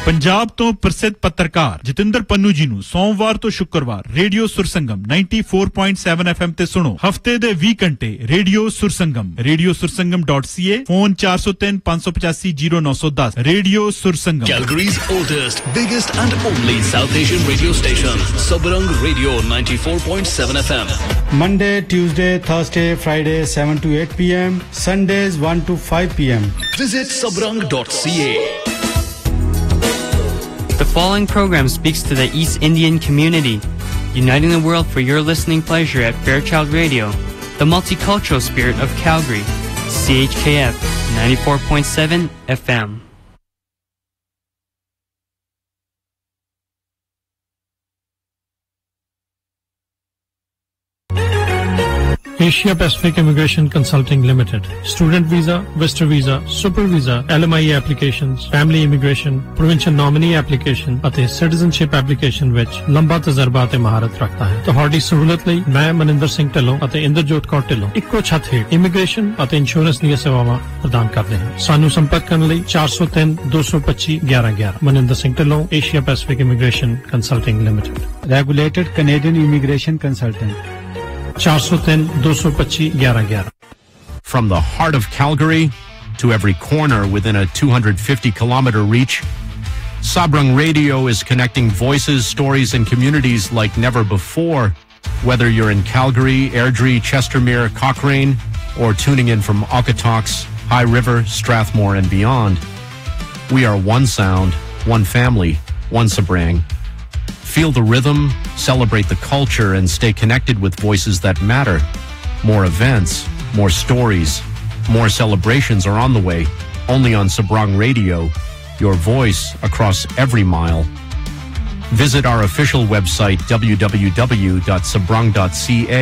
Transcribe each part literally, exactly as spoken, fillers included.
ਪੰਜਾਬ ਤੋਂ ਪ੍ਰਸਿੱਧ ਪੱਤਰਕਾਰ ਜਤਿੰਦਰ ਪੰਨੂ ਜੀ ਨੂੰ ਸੋਮਵਾਰ ਤੋਂ ਸ਼ੁੱਕਰਵਾਰ radio ਸੁਰਸੰਗਮ ninety-four point seven F M ਤੇ ਸੁਣੋ। ਹਫਤੇ ਦੇ ਵੀਹ ਘੰਟੇ radio ਸੁਰਸੰਗਮ radio ਸੁਰਸੰਗਮ dot c a phone four oh three five eight five zero nine one zero radio ਸੁਰਸੰਗਮ Calgary's oldest, biggest and only South Asian radio station, Sabrang Radio ninety-four point seven F M. Monday, Tuesday, Thursday, Friday seven to eight p m Sundays one to five p m Visit sabrang dot c a. The following program speaks to the East Indian community, uniting the world for your listening pleasure at Fairchild Radio, the multicultural spirit of Calgary, C H K F ninety-four point seven F M. Asia Pacific Immigration Consulting Limited. Student visa, visitor visa, super visa, L M I E applications, family immigration, provincial nominee application ਅਤੇ citizenship application ਵਿੱਚ ਲੰਬਾ ਤਜਰਬਾ ਅਤੇ ਮਹਾਰਤ ਰੱਖਦਾ ਹੈ। ਤੁਹਾਡੀ ਸਹੂਲਤ ਲਈ ਮੈਂ ਮਨਿੰਦਰ ਸਿੰਘ ਢਿੱਲੋਂ ਅਤੇ ਇੰਦਰਜੋਤ ਕੌਰ ਢਿੱਲੋਂ ਇੱਕੋ ਛੱਤ ਹੇਠ ਇਮੀਗ੍ਰੇਸ਼ਨ ਅਤੇ ਇੰਸ਼ੋਰੈਂਸ ਦੀਆਂ ਸੇਵਾਵਾਂ ਪ੍ਰਦਾਨ ਕਰਦੇ ਹਾਂ। ਸਾਨੂੰ ਸੰਪਰਕ ਕਰਨ ਲਈ four oh three two two five one one one one। Maninder Singh Dhillon, Asia Pacific Immigration Consulting Limited. Regulated Canadian Immigration Consultant. four oh three two two five one one one one. From the heart of Calgary to every corner within a two hundred fifty kilometer reach, Sabrang Radio is connecting voices, stories, and communities like never before. Whether you're in Calgary, Airdrie, Chestermere, Cochrane, or tuning in from Okotoks, High River, Strathmore, and beyond, we are one sound, one family, one Sabrang. Feel the rhythm, celebrate the culture, and stay connected with voices that matter. More events, more stories, more celebrations are on the way, only on Sabrang Radio, your voice across every mile. Visit our official website, w w w dot sabrang dot c a.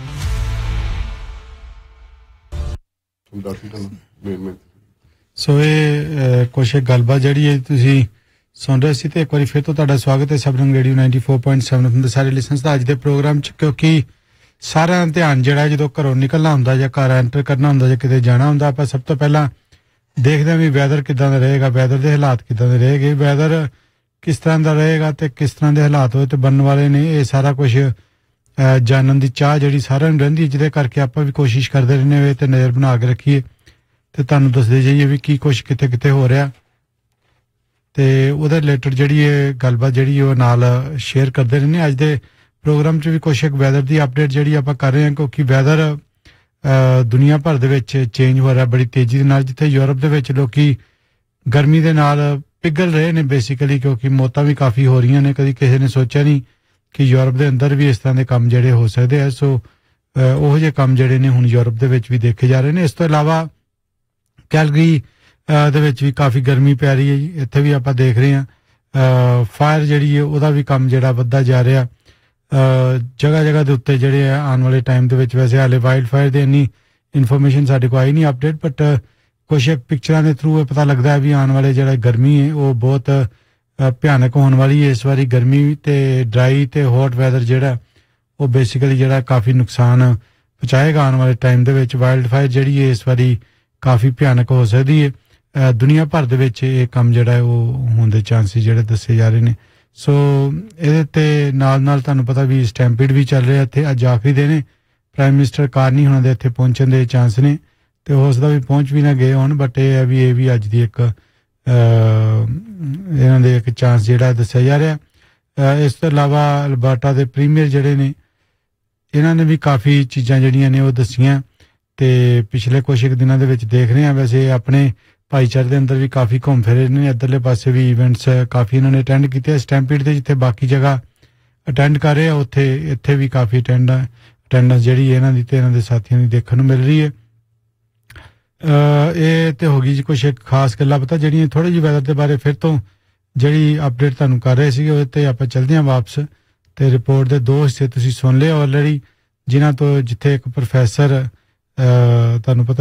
So, eh, kuch galba jehdi hai tusi ਸੁਣ ਰਹੇ ਸੀ ਤੇ ਇੱਕ ਵਾਰੀ ਫਿਰ ਤੋਂ ਤੁਹਾਡਾ ਸਵਾਗਤ ਹੈ ਸਬਰੰਗ ਰੇਡੀਓ ninety-four point seven ਦੇ ਸਾਰੇ ਲਿਸਨਰਸ ਦਾ ਅੱਜ ਦੇ ਪ੍ਰੋਗਰਾਮ ਚ ਕਿਉਂਕਿ ਸਾਰਾ ਧਿਆਨ ਜਿਹੜਾ ਜਦੋਂ ਘਰੋਂ ਨਿਕਲਣਾ ਹੁੰਦਾ ਜਾਂ ਘਰ ਐਂਟਰ ਕਰਨਾ ਹੁੰਦਾ ਜਾਂ ਕਿਤੇ ਜਾਣਾ ਹੁੰਦਾ ਆਪਾਂ ਸਭ ਤੋਂ ਪਹਿਲਾਂ ਦੇਖਦੇ ਹਾਂ ਵੀ ਵੈਦਰ ਕਿੱਦਾਂ ਦਾ ਰਹੇਗਾ ਵੈਦਰ ਦੇ ਹਾਲਾਤ ਕਿੱਦਾਂ ਦੇ ਰਹੇਗੇ ਵੈਦਰ ਕਿਸ ਤਰ੍ਹਾਂ ਦਾ ਰਹੇਗਾ ਤੇ ਕਿਸ ਤਰ੍ਹਾਂ ਦੇ ਹਾਲਾਤ ਹੋਏ ਤੇ ਬਣਨ ਵਾਲੇ ਨੇ ਇਹ ਸਾਰਾ ਕੁਝ ਜਾਣਨ ਦੀ ਚਾਹ ਜਿਹੜੀ ਸਾਰਿਆਂ ਨੂੰ ਰਹਿੰਦੀ ਜਿਹਦੇ ਕਰਕੇ ਆਪਾਂ ਵੀ ਕੋਸ਼ਿਸ਼ ਕਰਦੇ ਰਹਿੰਦੇ ਹੋਏ ਤੇ ਨਜ਼ਰ ਬਣਾ ਕੇ ਰੱਖੀਏ ਤੇ ਤੁਹਾਨੂੰ ਦੱਸਦੇ ਜਾਈਏ ਵੀ ਕੀ ਕੁਝ ਕਿੱਥੇ ਕਿੱਥੇ ਹੋ ਰਿਹਾ ਤੇ ਉਹਦੇ ਰਿਲੇਟਡ ਜਿਹੜੀ ਇਹ ਗੱਲਬਾਤ ਜਿਹੜੀ ਉਹ ਨਾਲ ਸ਼ੇਅਰ ਕਰਦੇ ਰਹਿੰਦੇ ਅੱਜ ਦੇ ਪ੍ਰੋਗਰਾਮ 'ਚ ਵੀ ਕੁਛ ਇੱਕ ਵੈਦਰ ਦੀ ਅਪਡੇਟ ਜਿਹੜੀ ਆਪਾਂ ਕਰ ਰਹੇ ਹਾਂ ਕਿਉਂਕਿ ਵੈਦਰ ਦੁਨੀਆ ਭਰ ਦੇ ਵਿੱਚ ਚੇਂਜ ਹੋ ਰਿਹਾ ਬੜੀ ਤੇਜ਼ੀ ਦੇ ਨਾਲ ਜਿੱਥੇ ਯੂਰਪ ਦੇ ਵਿੱਚ ਲੋਕੀ ਗਰਮੀ ਦੇ ਨਾਲ ਪਿਘਲ ਰਹੇ ਨੇ ਬੇਸਿਕਲੀ ਕਿਉਂਕਿ ਮੌਤਾਂ ਵੀ ਕਾਫੀ ਹੋ ਰਹੀਆਂ ਨੇ ਕਦੀ ਕਿਸੇ ਨੇ ਸੋਚਿਆ ਨਹੀਂ ਕਿ ਯੂਰਪ ਦੇ ਅੰਦਰ ਵੀ ਇਸ ਤਰ੍ਹਾਂ ਦੇ ਕੰਮ ਜਿਹੜੇ ਹੋ ਸਕਦੇ ਆ ਸੋ ਉਹੋ ਜਿਹੇ ਕੰਮ ਜਿਹੜੇ ਨੇ ਹੁਣ ਯੂਰਪ ਦੇ ਵਿੱਚ ਵੀ ਦੇਖੇ ਜਾ ਰਹੇ ਨੇ ਇਸ ਤੋਂ ਇਲਾਵਾ ਕੈਲਗਰੀ ਦੇ ਵਿੱਚ ਵੀ ਕਾਫੀ ਗਰਮੀ ਪੈ ਰਹੀ ਹੈ ਜੀ ਇੱਥੇ ਵੀ ਆਪਾਂ ਦੇਖ ਰਹੇ ਹਾਂ ਫਾਇਰ ਜਿਹੜੀ ਹੈ ਉਹਦਾ ਵੀ ਕੰਮ ਜਿਹੜਾ ਵੱਧਦਾ ਜਾ ਰਿਹਾ ਜਗ੍ਹਾ ਜਗ੍ਹਾ ਦੇ ਉੱਤੇ ਜਿਹੜੇ ਆ ਆਉਣ ਵਾਲੇ ਟਾਈਮ ਦੇ ਵਿੱਚ ਵੈਸੇ ਹਾਲੇ ਵਾਈਲਡ ਫਾਇਰ ਦੀ ਇੰਨੀ ਇਨਫੋਰਮੇਸ਼ਨ ਸਾਡੇ ਕੋਲ ਆਈ ਨਹੀਂ ਅਪਡੇਟ ਬਟ ਕੁਛ ਪਿਕਚਰਾਂ ਦੇ ਥਰੂ ਇਹ ਪਤਾ ਲੱਗਦਾ ਹੈ ਵੀ ਆਉਣ ਵਾਲੇ ਜਿਹੜਾ ਗਰਮੀ ਹੈ ਉਹ ਬਹੁਤ ਭਿਆਨਕ ਹੋਣ ਵਾਲੀ ਹੈ ਇਸ ਵਾਰੀ ਗਰਮੀ ਤੇ ਡਰਾਈ ਤੇ ਹੌਟ ਵੈਦਰ ਜਿਹੜਾ ਉਹ ਬੇਸਿਕਲੀ ਜਿਹੜਾ ਕਾਫੀ ਨੁਕਸਾਨ ਪਹੁੰਚਾਏਗਾ ਆਉਣ ਵਾਲੇ ਟਾਈਮ ਦੇ ਵਿੱਚ ਵਾਈਲਡ ਫਾਇਰ ਜਿਹੜੀ ਹੈ ਇਸ ਵਾਰੀ ਕਾਫੀ ਭਿਆਨਕ ਹੋ ਸਕਦੀ ਹੈ ਦੁਨੀਆ ਭਰ ਦੇ ਵਿੱਚ ਇਹ ਕੰਮ ਜਿਹੜਾ ਉਹ ਹੋਣ ਦੇ ਚਾਂਸਸ ਜਿਹੜੇ ਦੱਸੇ ਜਾ ਰਹੇ ਨੇ ਸੋ ਇਹਦੇ ਤੇ ਨਾਲ ਨਾਲ ਤੁਹਾਨੂੰ ਪਤਾ ਵੀ ਸਟੈਂਪੀਡ ਵੀ ਚੱਲ ਰਿਹਾ ਇੱਥੇ ਅੱਜ ਆਖਰੀ ਦਿਨ ਹੈ ਪ੍ਰਾਈਮ ਮਿਨਿਸਟਰ ਕਾਰਨੀ ਹੁਣਾਂ ਦੇ ਇੱਥੇ ਪਹੁੰਚਣ ਦੇ ਚਾਂਸ ਨੇ ਤੇ ਹੋ ਸਕਦਾ ਵੀ ਪਹੁੰਚ ਵੀ ਨਾ ਗਏ ਹੋਣ ਬਟ ਇਹ ਹੈ ਵੀ ਇਹ ਵੀ ਅੱਜ ਦੀ ਇੱਕ ਇਹਨਾਂ ਦੇ ਇੱਕ ਚਾਂਸ ਜਿਹੜਾ ਦੱਸਿਆ ਜਾ ਰਿਹਾ ਇਸ ਤੋਂ ਇਲਾਵਾ ਅਲਬਰਟਾ ਦੇ ਪ੍ਰੀਮੀਅਰ ਜਿਹੜੇ ਨੇ ਇਹਨਾਂ ਨੇ ਵੀ ਕਾਫੀ ਚੀਜ਼ਾਂ ਜਿਹੜੀਆਂ ਨੇ ਉਹ ਦੱਸੀਆਂ ਤੇ ਪਿਛਲੇ ਕੁਝ ਇੱਕ ਦਿਨਾਂ ਦੇ ਵਿੱਚ ਦੇਖ ਰਹੇ ਹਾਂ ਵੈਸੇ ਆਪਣੇ ਭਾਈਚਾਰੇ ਦੇ ਅੰਦਰ ਵੀ ਕਾਫੀ ਘੁੰਮ ਫਿਰੇ ਨੇ ਇੱਧਰਲੇ ਪਾਸੇ ਵੀ ਇਵੈਂਟਸ ਕਾਫੀ ਇਹਨਾਂ ਨੇ ਅਟੈਂਡ ਕੀਤੇ ਸਟੈਂਪੀਡ ਤੇ ਜਿੱਥੇ ਬਾਕੀ ਜਗ੍ਹਾ ਅਟੈਂਡ ਕਰ ਰਹੇ ਆ ਉੱਥੇ ਇੱਥੇ ਵੀ ਕਾਫੀ ਅਟੈਂਡ ਅਟੈਂਡੈਂਸ ਜਿਹੜੀ ਇਹਨਾਂ ਦੀ ਤੇ ਇਹਨਾਂ ਦੇ ਸਾਥੀਆਂ ਦੀ ਦੇਖਣ ਨੂੰ ਮਿਲ ਰਹੀ ਹੈ ਇਹ ਤੇ ਹੋ ਗਈ ਜੀ ਕੁਛ ਇੱਕ ਖਾਸ ਗੱਲਾਂ ਪਤਾ ਜਿਹੜੀਆਂ ਥੋੜੇ ਜਿਹੀ ਵੈਦਰ ਦੇ ਬਾਰੇ ਫਿਰ ਤੋਂ ਜਿਹੜੀ ਅਪਡੇਟ ਤੁਹਾਨੂੰ ਕਰ ਰਹੇ ਸੀਗੇ ਉਹਦੇ ਤੇ ਆਪਾਂ ਚੱਲਦੇ ਹਾਂ ਵਾਪਸ ਤੇ ਰਿਪੋਰਟ ਦੇ ਦੋ ਹਿੱਸੇ ਤੁਸੀਂ ਸੁਣ ਲਏ ਆਲਰੇਡੀ ਜਿਨ੍ਹਾਂ ਤੋਂ ਜਿੱਥੇ ਇੱਕ ਪ੍ਰੋਫੈਸਰ ਤੁਹਾਨੂੰ ਪਤਾ